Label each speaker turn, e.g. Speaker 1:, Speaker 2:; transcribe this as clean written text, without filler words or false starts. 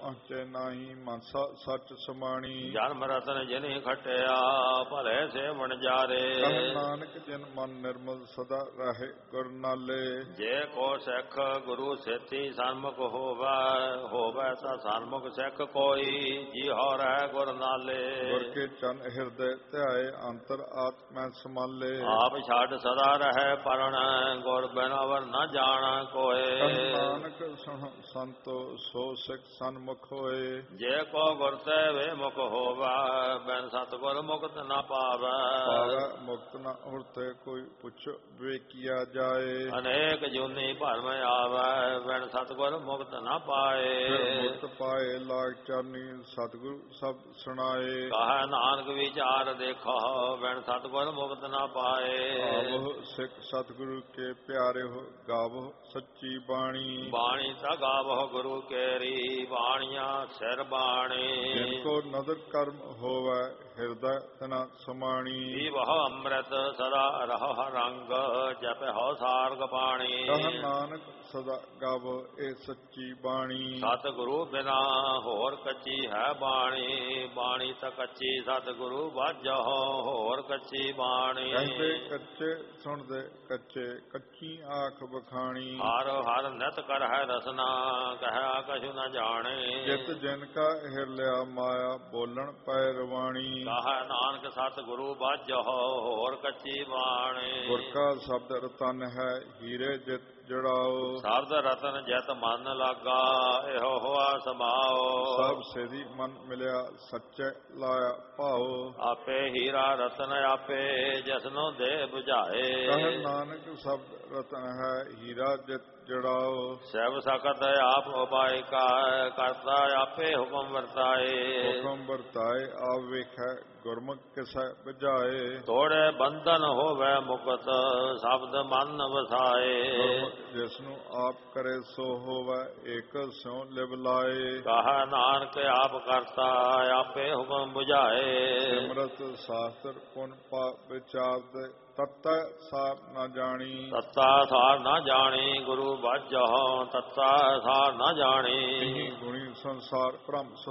Speaker 1: ਪਹੁੰਚੇ ਨਾਹੀ ਮਾਨਸਾ ਸੱਚ ਸਮਾਣੀ।
Speaker 2: ਜਨਮ ਰਤਨ ਜਿਨੀ ਖਟਿਆ ਭਲੇ ਸੇਵਣ ਜਾਰੇ।
Speaker 1: ਕਹੈ ਨਾਨਕ ਜਿਨ ਮਨ ਨਿਰਮਲ ਸਦਾ ਰਹੇ ਗੁਰ ਨਾਲੇ।
Speaker 2: ਜੇ ਕੋ ਸਿੱਖ ਗੁਰੂ ਸੇਤੀ ਸਨਮੁਖ ਹੋਵੈ ਤਾਂ ਸਨਮੁਖ ਸਿੱਖ ਕੋਈ ਜੀ ਹੋ ਰਹਿ ਗੁਰ ਨਾਲੇ।
Speaker 1: ਗੁਰ ਕੇ ਚਰਨ ਹਿਰਦੈ ਧਿਆਏ ਅੰਤਰ ਆਤਮੈ ਸਮਾਲੇ।
Speaker 2: ਆਪ ਛੱਡ ਸਦਾ ਰਹਿ ਪਰਣ ਗੁਰ ਬਿਨ ਅਵਰ ਨ ਜਾਣ ਕੋਏ।
Speaker 1: ਕਹੈ ਨਾਨਕ ਸੁਣ ਸੰਤੋ ਸੋ ਸਿੱਖ ਸਨਮੁਖ ਹੋਏ।
Speaker 2: ਜੇ ਕੋ ਗੁਰ ਤੇ ਵੇ ਮੁਖ ਹੋਵੈ ਬਿਨ ਸਤਿਗੁਰ ਮੁਕਤ ਨ ਪਾਵੈ।
Speaker 1: ਪਾਵੈ ਮੁਕਤ ਨ ਹੁਰਤੇ ਕੋਈ ਪੁੱਛ ਵੇਖਿਆ ਜਾਏ।
Speaker 2: ਅਨੇਕ ਜੂਨੀ ਭਰਮ ਆਵੈ ਬਿਨ ਸਤਿਗੁਰ ਮੁਕਤ ਨ ਪਾਏ।
Speaker 1: ਫਿਰ ਮੁਕਤ ਪਾਏ ਲਾਗ ਚਰਨੀ ਸਤਿਗੁਰ ਸਭ ਸੁਣਾਏ।
Speaker 2: ਕਹੈ ਨਾਨਕ ਵਿਚਾਰ ਦੇਖੋ ਬਿਨ ਸਤਿਗੁਰ ਮੁਕਤ ਨ ਪਾਏ।
Speaker 1: ਆਵਹੁ ਸਿੱਖ ਸਤਿਗੁਰੂ ਕੇ ਪਿਆਰੇ ਹੋ ਗਾਵਹੁ ਸੱਚੀ ਬਾਣੀ।
Speaker 2: ਬਾਣੀ ਤਾਂ ਗਾਵਹੁ ਗੁਰੂ ਕੇਰੀ ਬਾਣੀਆਂ ਸਿਰ ਬਾਣੀ।
Speaker 1: ਜਿਨ ਕੋ ਨਦਰ ਕਰਮ ਹੋਵੈ ਹਿਰਦੈ ਤਨਾ ਸਮਾਣੀ।
Speaker 2: ਪੀਵਹੁ ਅੰਮ੍ਰਿਤ ਸਦਾ ਰਹੋ ਰੰਗ ਜਪਿ ਸਾਰਗ ਪਾਣੀ।
Speaker 1: ਕਹੈ ਨਾਨਕ ਸਦਾ ਗਾਵੋ ਇਹ ਸੱਚੀ ਬਾਣੀ।
Speaker 2: ਸਤਿਗੁਰੂ ਬਿਨਾ ਹੋਰ ਕੱਚੀ ਹੈ ਬਾਣੀ। ਬਾਣੀ ਤਾਂ ਕੱਚੀ ਸਤਿਗੁਰੂ ਵਾਜਹੁ ਹੋਰ ਕੱਚੀ ਬਾਣੀ।
Speaker 1: ਕਹਿੰਦੇ ਕੱਚੇ ਸੁਣਦੇ ਕੱਚੇ ਕੱਚੀ ਆਖ ਬਖਾਣੀ।
Speaker 2: ਹਰ ਹਰ ਨਿਤ ਕਰ ਹੈ ਰਸਨਾ ਕਹਿਆ ਕਛੁ ਨ ਜਾਣੇ।
Speaker 1: ਜਿਤ ਜਿਨ ਕਾ ਹਿਰ ਲਿਆ ਮਾਇਆ ਬੋਲਣ ਪੈ ਰਵਾਣੀ।
Speaker 2: ਕਹੈ ਨਾਨਕ ਸਤਿਗੁਰੂ ਵਾਜਹੁ ਹੋਰ ਕੱਚੀ ਬਾਣੀ।
Speaker 1: ਗੁਰ ਕਾ ਸ਼ਬਦ ਰਤਨ ਹੈ ਹੀਰੇ ਜਿਤ ਜੜਾਓ।
Speaker 2: ਸ਼ਬਦ ਰਤਨ ਜਿਤ ਮਨ ਲਾਗਾ ਇਹੋ ਹੋਆ ਸਮਾਓ।
Speaker 1: ਸਭ ਸੇਧੀ ਮਨ ਮਿਲਿਆ ਸੱਚੇ ਲਾਇਆ ਭਾਓ।
Speaker 2: ਆਪੇ ਹੀਰਾ ਰਤਨ ਆਪੇ ਜਸਨੋ ਦੇ 부ਝਾਏ।
Speaker 1: ਕਹੈ ਨਾਨਕ ਸ਼ਬਦ ਰਤਨ ਹੈ ਹੀਰਾ ਜਿਤ ਜੜਾਓ।
Speaker 2: ਸਭ ਸਕਤ ਆਪ ਉਪਾਇ ਕਾ ਕਰਤਾ ਆਪੇ ਹੁਕਮ ਵਰਤਾਏ।
Speaker 1: ਹੁਕਮ ਵਰਤਾਏ ਆਪ ਵੇਖੈ ਗੁਰਮੁਖ ਕਿਸੈ ਬੁਝਾਏ।
Speaker 2: ਤੋੜੇ ਬੰਧਨ ਹੋਵੇ ਮੁਕਤ ਸ਼ਬਦ ਮਨ ਵਸਾਏ।
Speaker 1: ਗੁਰਮੁਖ ਜਿਸਨੂੰ ਆਪ ਕਰੇ ਸੋ ਹੋਵੇ ਏਕ ਸਿਉ ਲਿਵ ਲਾਏ।
Speaker 2: ਕਹੈ ਨਾਨਕ ਆਪ ਕਰਤਾ ਆਪੇ ਹੁਕਮ ਬੁਝਾਏ।
Speaker 1: ਸਿਮਰਤ ਸ਼ਾਸਤਰ ਪੁਨ ਪਾਪ ਵਿਚਾਰਦੇ ਤਤੈ ਸਾਰ ਨਾ ਜਾਣੀ।
Speaker 2: ਤੱਤਾ ਸਾਰ ਨਾ ਜਾਣੀ ਗੁਰੂ ਵਾਜਹੁ ਤੱਤਾ ਸਾਰ ਨਾ ਜਾਣੀ।
Speaker 1: ਇਹੀ ਗੁਣੀ ਸੰਸਾਰ ਭ੍ਰਮ